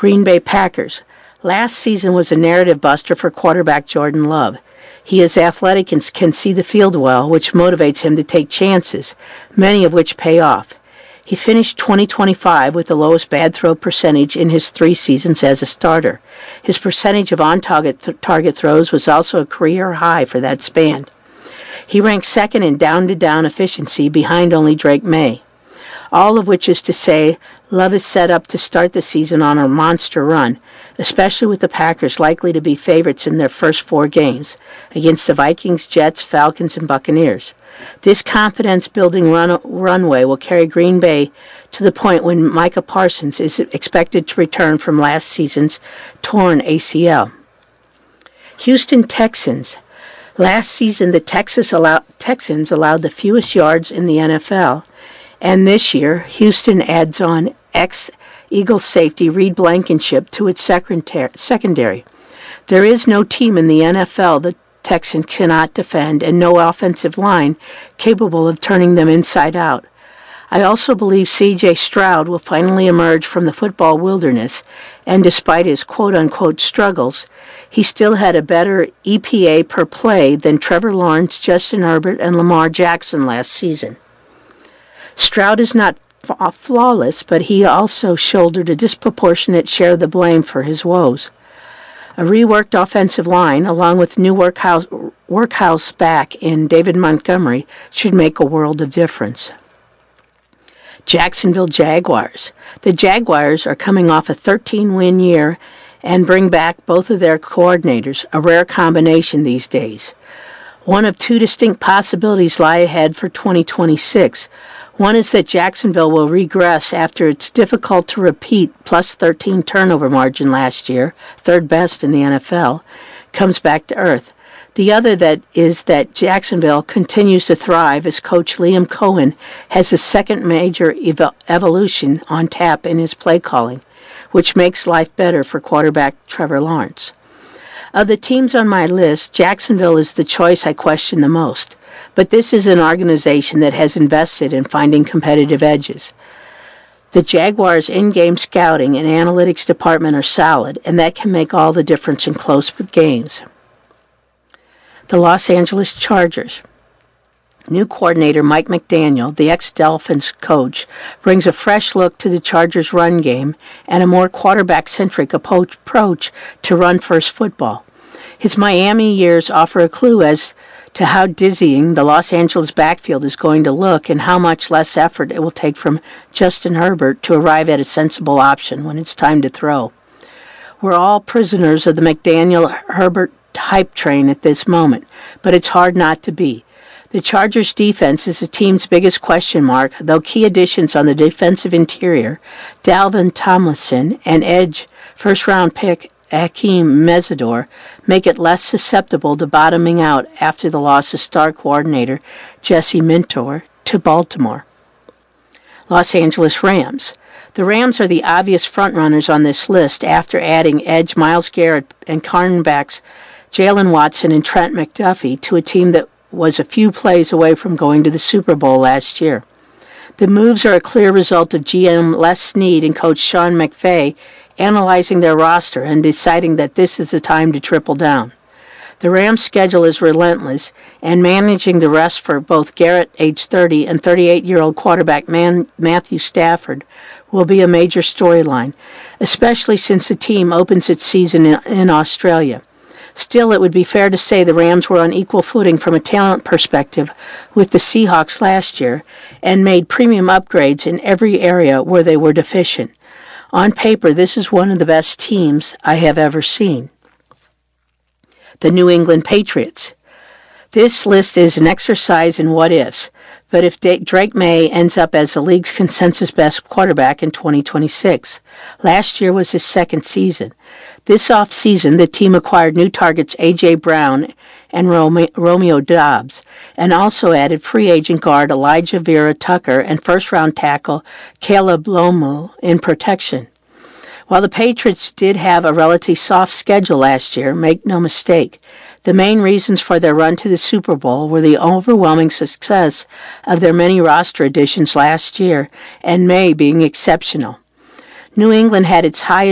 Green Bay Packers. Last season was a narrative buster for quarterback Jordan Love. He is athletic and can see the field well, which motivates him to take chances, many of which pay off. He finished 2025 with the lowest bad throw percentage in his 3 seasons as a starter. His percentage of on-target throws was also a career high for that span. He ranked second in down-to-down efficiency behind only Drake May. All of which is to say, Love is set up to start the season on a monster run, especially with the Packers likely to be favorites in their first 4 games against the Vikings, Jets, Falcons, and Buccaneers. This confidence-building runway will carry Green Bay to the point when Micah Parsons is expected to return from last season's torn ACL. Houston Texans. Last season, the Texans allowed the fewest yards in the NFL, and this year, Houston adds on ex-Eagles safety Reed Blankenship to its secondary. There is no team in the NFL the Texans cannot defend, and no offensive line capable of turning them inside out. I also believe C.J. Stroud will finally emerge from the football wilderness, and despite his quote-unquote struggles, he still had a better EPA per play than Trevor Lawrence, Justin Herbert, and Lamar Jackson last season. Stroud is not flawless, but he also shouldered a disproportionate share of the blame for his woes. A reworked offensive line, along with new workhouse back in David Montgomery, should make a world of difference. Jacksonville Jaguars. The Jaguars are coming off a 13-win year and bring back both of their coordinators, a rare combination these days. One of 2 distinct possibilities lie ahead for 2026. One is that Jacksonville will regress after its difficult-to-repeat plus 13 turnover margin last year, 3rd best in the NFL, comes back to earth. The other is that Jacksonville continues to thrive as coach Liam Cohen has a second major evolution on tap in his play calling, which makes life better for quarterback Trevor Lawrence. Of the teams on my list, Jacksonville is the choice I question the most, but this is an organization that has invested in finding competitive edges. The Jaguars' in-game scouting and analytics department are solid, and that can make all the difference in close games. The Los Angeles Chargers. New coordinator Mike McDaniel, the ex-Dolphins coach, brings a fresh look to the Chargers' run game and a more quarterback-centric approach to run-first football. His Miami years offer a clue as to how dizzying the Los Angeles backfield is going to look and how much less effort it will take from Justin Herbert to arrive at a sensible option when it's time to throw. We're all prisoners of the McDaniel-Herbert hype train at this moment, but it's hard not to be. The Chargers' defense is the team's biggest question mark, though key additions on the defensive interior, Dalvin Tomlinson and edge first-round pick Hakeem Mesidor, make it less susceptible to bottoming out after the loss of star coordinator Jesse Minter to Baltimore. Los Angeles Rams. The Rams are the obvious frontrunners on this list after adding edge Myles Garrett and cornerbacks Jalen Watson and Trent McDuffie to a team that was a few plays away from going to the Super Bowl last year. The moves are a clear result of GM Les Snead and coach Sean McVay analyzing their roster and deciding that this is the time to triple down. The Rams' schedule is relentless, and managing the rest for both Garrett, age 30, and 38-year-old quarterback Matthew Stafford will be a major storyline, especially since the team opens its season in Australia. Still, it would be fair to say the Rams were on equal footing from a talent perspective with the Seahawks last year and made premium upgrades in every area where they were deficient. On paper, this is one of the best teams I have ever seen. The New England Patriots. This list is an exercise in what-ifs, but if Drake May ends up as the league's consensus best quarterback in 2026, last year was his second season. This offseason, the team acquired new targets A.J. Brown and Romeo Doubs, and also added free agent guard Elijah Vera Tucker and first-round tackle Caleb Lomu in protection. While the Patriots did have a relatively soft schedule last year, make no mistake, the main reasons for their run to the Super Bowl were the overwhelming success of their many roster additions last year, and May being exceptional. New England had its highest